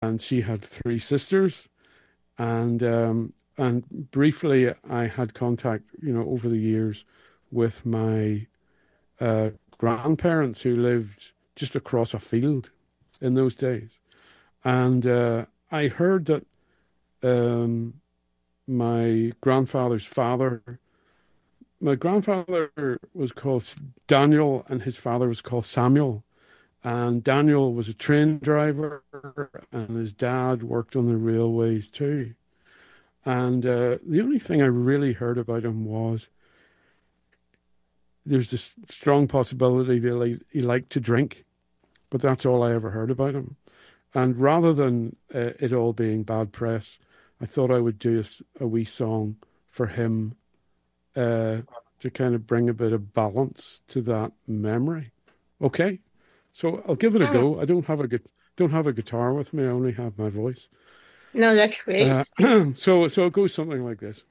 and she had three sisters, and briefly I had contact, over the years with my grandparents who lived just across a field in those days, and I heard that um, my grandfather's father. My grandfather was called Daniel, and his father was called Samuel. And Daniel was a train driver, and his dad worked on the railways too. And the only thing I really heard about him was there's this strong possibility that he liked to drink, but that's all I ever heard about him. And rather than it all being bad press, I thought I would do a wee song for him uh, to kind of bring a bit of balance to that memory. Okay, so I'll give it a Oh, go. I don't have a guitar with me. I only have my voice. no, that's great. Uh, so it goes something like this.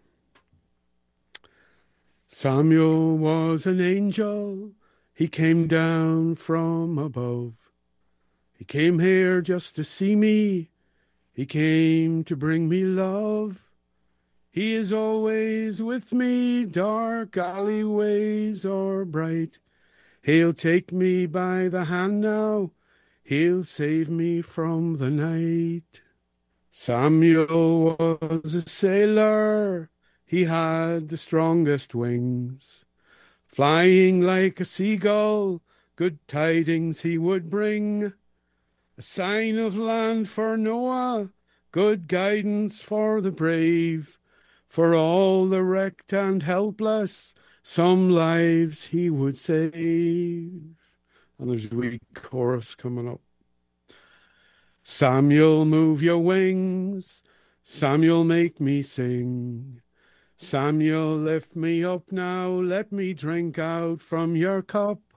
Samuel was an angel. He came down from above. He came here just to see me. He came to bring me love. He is always with me, dark alleyways or bright. He'll take me by the hand now. He'll save me from the night. Samuel was a sailor. He had the strongest wings. Flying like a seagull, good tidings he would bring. A sign of land for Noah, good guidance for the brave. For all the wrecked and helpless, some lives he would save. And there's a wee chorus coming up. Samuel, move your wings. Samuel, make me sing. Samuel, lift me up now. Let me drink out from your cup.